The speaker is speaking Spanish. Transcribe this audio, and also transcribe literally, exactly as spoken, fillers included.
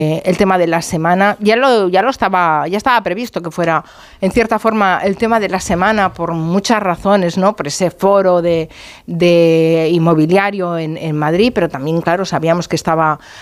eh, el tema de la semana. Ya lo, ya lo estaba, ya estaba previsto que fuera, en cierta forma, el tema de la semana por muchas razones, ¿no? Por ese foro de, de inmobiliario en, en Madrid, pero también, claro, sabíamos que estaba